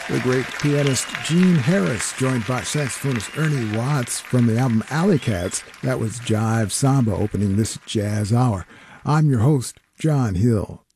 The great pianist Gene Harris, joined by saxophonist Ernie Watts from the album Alley Cats. That was Jive Samba opening this Jazz Hour. I'm your host, John Hill.